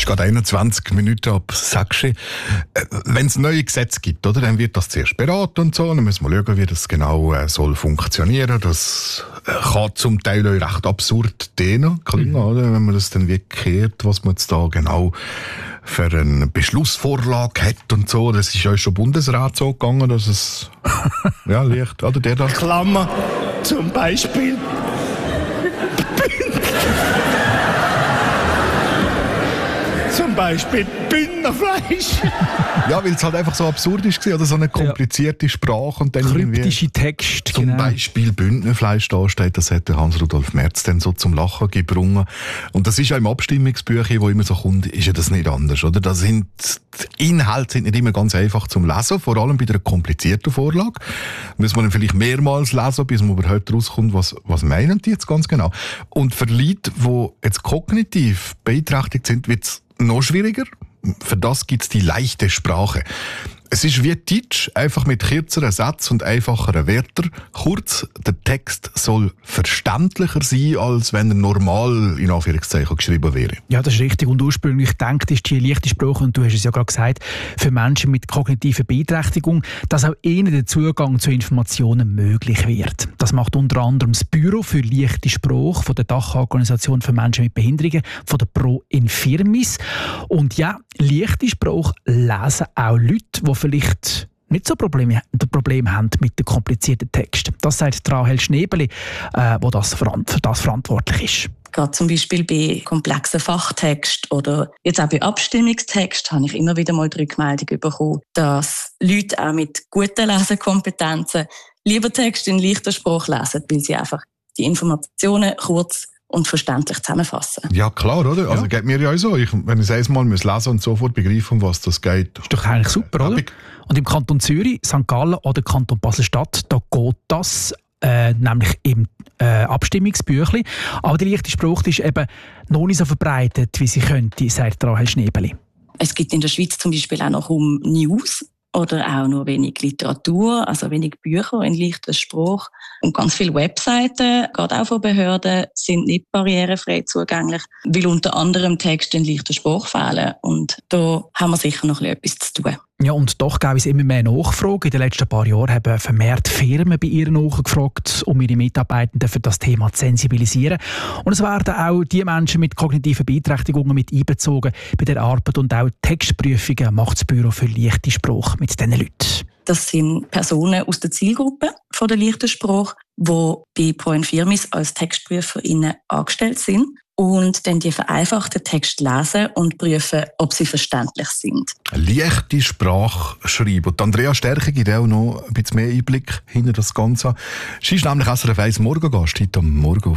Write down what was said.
gerade 21 Minuten ab 6 Uhr. Wenn es neue Gesetze gibt, oder, dann wird das zuerst beraten und so. Dann müssen wir schauen, wie das genau soll funktionieren. Das kann zum Teil auch recht absurd klingen, oder? Wenn man das dann kehrt, was man jetzt da genau für eine Beschlussvorlage hat und so. Das ist ja schon Bundesrat so gegangen, dass es ja leicht, oder der da. Klammer, zum Beispiel. Zum Beispiel Bündnerfleisch. Ja, weil es halt einfach so absurd ist, oder so eine komplizierte Sprache. Und dann kryptische Texte. Zum Beispiel Bündnerfleisch da steht, das hat der Hans-Rudolf Merz dann so zum Lachen gebrungen. Und das ist ja im Abstimmungsbüchlein, wo immer so kommt, ist ja das nicht anders, oder? Die Inhalte sind nicht immer ganz einfach zum Lesen, vor allem bei einer komplizierten Vorlage. Muss man dann vielleicht mehrmals lesen, bis man überhaupt rauskommt, was meinen die jetzt ganz genau. Und für Leute, die jetzt kognitiv beeinträchtigt sind, wird es noch schwieriger. Für das gibt es die leichte Sprache. Es ist wie Deutsch, einfach mit kürzeren Sätzen und einfacheren Wörtern. Kurz, der Text soll verständlicher sein, als wenn er normal in Anführungszeichen geschrieben wäre. Ja, das ist richtig. Und ursprünglich gedacht ist die leichte Sprache, und du hast es ja gerade gesagt, für Menschen mit kognitiver Beeinträchtigung, dass auch ihnen der Zugang zu Informationen möglich wird. Das macht unter anderem das Büro für leichte Sprache von der Dachorganisation für Menschen mit Behinderungen, von der Pro Infirmis. Und ja, leichte Sprache lesen auch Leute, die vielleicht nicht so Probleme haben mit den komplizierten Texten. Das sagt Rahel Schnebeli, die für das verantwortlich ist. Gerade zum Beispiel bei komplexen Fachtexten oder jetzt auch bei Abstimmungstexten habe ich immer wieder mal die Rückmeldung bekommen, dass Leute auch mit guten Lesekompetenzen lieber Texte in leichter Sprache lesen, weil sie einfach die Informationen kurz und verständlich zusammenfassen. Ja, klar, oder? Also geht mir ja auch so. Wenn ich es einmal lesen muss und sofort begreifen, um was das geht. Ist doch eigentlich super, oder? Und im Kanton Zürich, St. Gallen oder Kanton Basel-Stadt, da geht das nämlich im Abstimmungsbüchlein. Aber die leichte Sprache ist eben noch nicht so verbreitet, wie sie könnte, sagt Rahel Schnebeli. Es gibt in der Schweiz zum Beispiel auch noch News oder auch nur wenig Literatur, also wenig Bücher in leichter Sprache. Und ganz viele Webseiten, gerade auch von Behörden, sind nicht barrierefrei zugänglich, weil unter anderem Texte in leichter Sprache fehlen. Und da haben wir sicher noch etwas zu tun. Ja, und doch gab es immer mehr Nachfragen. In den letzten paar Jahren haben vermehrt Firmen bei ihr nachgefragt, um ihre Mitarbeitenden für das Thema zu sensibilisieren. Und es werden auch die Menschen mit kognitiven Beeinträchtigungen mit einbezogen bei der Arbeit, und auch Textprüfungen macht das Büro für leichte Sprache mit diesen Leuten. Das sind Personen aus der Zielgruppe von der leichten Sprache, die bei Pro Infirmis als TextprüferInnen angestellt sind und dann die vereinfachten Texte lesen und prüfen, ob sie verständlich sind. Leichte Sprache schreiben. Und Andrea Stärke gibt auch noch ein bisschen mehr Einblick hinter das Ganze. Sie ist nämlich SRF 1 Morgengast heute am Morgen auf